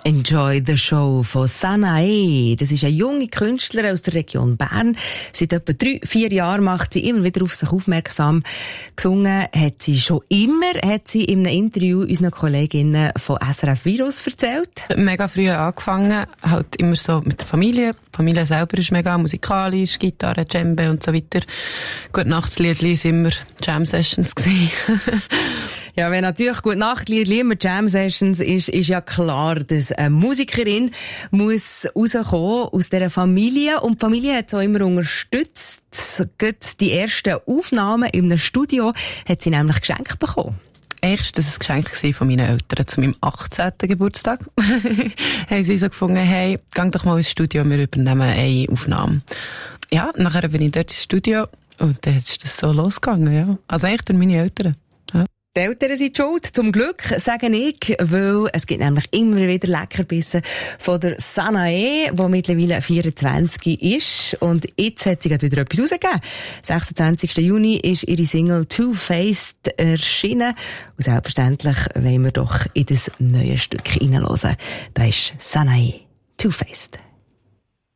Enjoy the Show von Sanae. Das ist eine junge Künstlerin aus der Region Bern. Seit etwa 3-4 Jahren macht sie immer wieder auf sich aufmerksam. Gesungen hat sie schon immer, hat sie in einem Interview unseren Kolleginnen von SRF Virus erzählt. Mega früh angefangen, halt immer so mit der Familie. Die Familie selber ist mega musikalisch, Gitarre, Djembe und so weiter. Gute-Nachts-Liedli sind immer Jam-Sessions gewesen. Ja, wenn natürlich Gute-Nacht-Lied immer Jam-Sessions ist ja klar, dass eine Musikerin muss rauskommen aus dieser Familie. Und die Familie hat es auch immer unterstützt. Gerade die ersten Aufnahmen in einem Studio hat sie nämlich geschenkt bekommen. Eigentlich war das ein Geschenk von meinen Eltern zu meinem 18. Geburtstag. Haben sie so gefunden, hey, geh doch mal ins Studio, wir übernehmen eine Aufnahme. Ja, nachher bin ich dort ins Studio und dann ist das so losgegangen, ja. Also eigentlich durch meine Eltern. Ja. Die Eltern sind schuld, zum Glück, sage ich, weil es gibt nämlich immer wieder Leckerbissen von der Sanae, die mittlerweile 24 ist. Und jetzt hat sie gerade wieder etwas rausgegeben. 26. Juni ist ihre Single Two Faced erschienen. Und selbstverständlich wollen wir doch in das neue Stück hineinhören. Da ist Sanae, Two Faced.